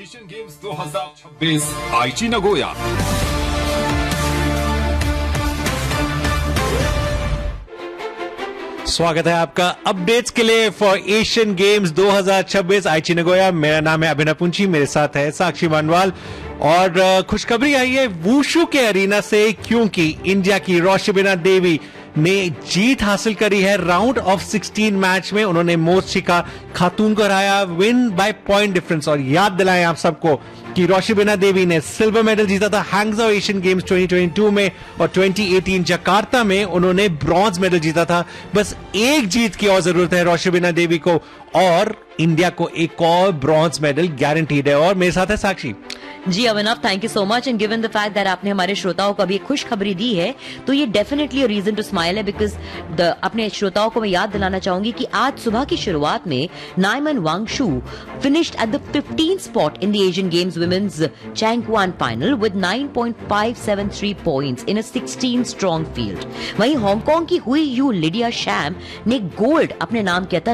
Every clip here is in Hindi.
एशियन गेम्स 2026 आईची नगोया। स्वागत है आपका अपडेट्स के लिए फॉर एशियन गेम्स 2026 आईची नगोया। मेरा नाम है अभिनव पुंची, मेरे साथ है साक्षी मानवाल। और खुशखबरी आई है वुशु के अरीना से, क्योंकि इंडिया की रोशबिना देवी ने जीत हासिल करी है राउंड ऑफ 16 मैच में। उन्होंने मोर्शिका खातून को हराया विन बाय पॉइंट डिफरेंस। और याद दिलाएं आप सबको कि रोशबिना देवी ने सिल्वर मेडल जीता था हैंगझाओ एशियन गेम्स 2022 में, और 2018 जकार्ता में उन्होंने ब्रॉन्ज मेडल जीता था। बस एक जीत की और जरूरत है रोशबिना देवी को, और इंडिया को एक और ब्रॉन्ज मेडल गारंटीड है। और मेरे साथ है साक्षी। जी अभिनव, thank you so much. And given the fact that आपने हमारे श्रोताओं को अभी खुशखबरी दी है, तो ये definitely a reason to smile है, बिकॉज अपने श्रोताओं को मैं याद दिलाना चाहूंगी कि आज सुबह की शुरुआत में Niemann वांगशु finished at the 15th spot in the Asian games women's चैंगक्वान final with 9.573 points in a 16 strong field. वहीं हांगकांग की हुई यू लिडिया शैम ने गोल्ड अपने नाम किया था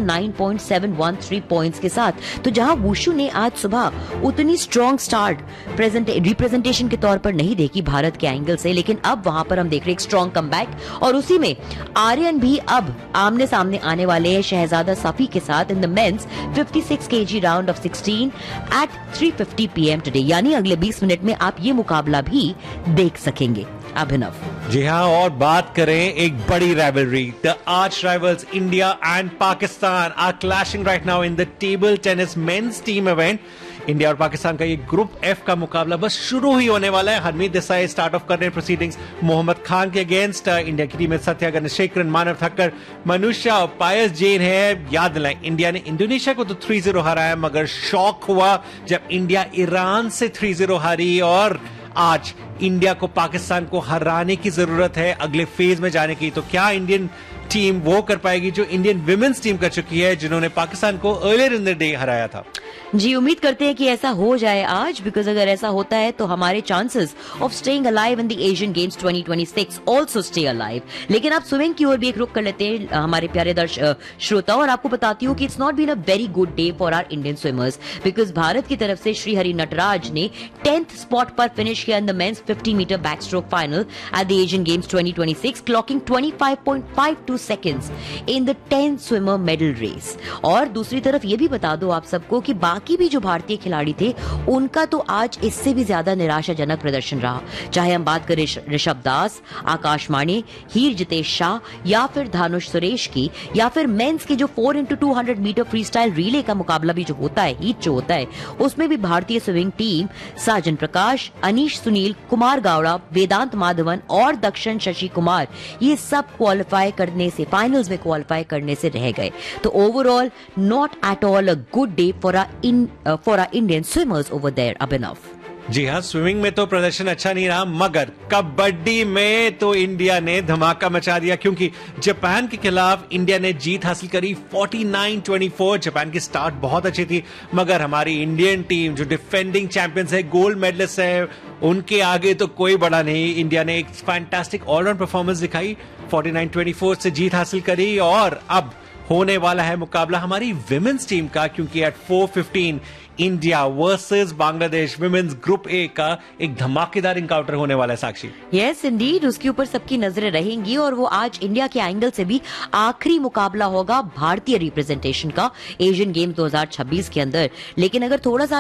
9.713 पॉइंट्स के साथ। तो जहां वुशु ने आज सुबह उतनी स्ट्रॉन्ग स्टार्ट रिप्रेजेंटेशन के तौर पर नहीं देखी भारत के एंगल से, लेकिन अब वहां पर हम देख रहे हैं एक स्ट्रॉन्ग कमबैक। और उसी में आर्यन भी अब आमने सामने आने वाले हैं शहजादा सफी के साथ in the mains 56 kg round of 16 eight 3:50 PM today. यानी अगले 20 मिनट में आप ये मुकाबला भी देख सकेंगे अभिनव। जी हाँ, और बात करें एक बड़ी rivalry, the arch rivals India and Pakistan are clashing right now in the table tennis men's team event. India और पाकिस्तान का ये ग्रुप एफ का मुकाबला बस शुरू ही होने वाला है। हरमीत देसाई स्टार्ट ऑफ कर रहे हैं प्रोसीडिंग्स मोहम्मद खान के अगेंस्ट। इंडिया की टीम में सत्या गणेशेखरन, मानव ठक्कर, मनुष्या और पायस जैन है। याद दिलाएं, इंडिया ने इंडोनेशिया को तो 3-0 हराया, मगर शॉक हुआ जब इंडिया ईरान से 3-0 हारी। और आज इंडिया को पाकिस्तान को हराने की जरूरत है अगले फेज में जाने की। तो क्या इंडियन टीम वो कर पाएगी जो इंडियन विमेन्स टीम कर चुकी है, जिन्होंने पाकिस्तान को अर्लियर इन द डे हराया था? जी उम्मीद करते हैं कि ऐसा हो जाए आज, बिकॉज अगर ऐसा होता है तो हमारे chances of staying alive in the Asian games 2026 also stay alive. लेकिन आप स्विमिंग की ओर भी एक रुख कर लेते हैं हमारे प्यारे श्रोता, और आपको बताती हूँ कि it's not been a very good day for our Indian swimmers, because Bharat की तरफ से श्रीहरि नटराज ने 10th स्पॉट पर फिनिश किया in the mains 50 metre back stroke final at the Asian games 2026, clocking 25.52 seconds in the 10 swimmer medal race. और दूसरी तरफ ये भी बता दो आप सबको कि बाकी भी जो भारतीय खिलाड़ी थे उनका तो आज इससे भी ज्यादा निराशाजनक प्रदर्शन रहा। चाहे हम बात करें ऋषभ दास, आकाश माने, हीर जितेश शाह, या फिर धानुष सुरेश की, या फिर मेंस के जो 4x200 metre free style relay का मुकाबला भी जो होता है, हीट जो होता है, उसमें भी भारतीय स्विमिंग टीम साजन प्रकाश, अनीश सुनील, कुमार गावड़ा, वेदांत माधवन और दक्षिण शशि कुमार, ये सब क्वालिफाई करने से, फाइनल्स में क्वालिफाई करने से रह गए। तो overall not at all a good day for our Indian swimmers over there, Abhinav. जी हाँ, स्विमिंग में तो प्रदर्शन अच्छा नहीं रहा, मगर कबड्डी में तो इंडिया ने धमाका मचा दिया, क्योंकि जापान के खिलाफ इंडिया ने जीत हासिल करी 49-24। जापान की स्टार्ट बहुत अच्छी थी, मगर हमारी इंडियन टीम जो डिफेंडिंग चैंपियंस है, गोल्ड मेडलिस्ट है, उनके आगे तो कोई बड़ा नहीं। इंडिया ने एक फैंटास्टिक ऑलराउंड परफॉर्मेंस दिखाई, 49-24 से जीत हासिल करी। और अब होने वाला है मुकाबला हमारी विमेन्स टीम का, क्योंकि eight 4:15 India versus Bangladesh women's group A का एक धमाकेदार इनकाउंटर होने वाला है साक्षी। यस इंडीड, उसके ऊपर सबकी नजरें रहेंगी, और वो आज इंडिया के एंगल से भी आखिरी मुकाबला होगा भारतीय रिप्रेजेंटेशन का एशियन गेम 2026 के अंदर। लेकिन अगर थोड़ा सा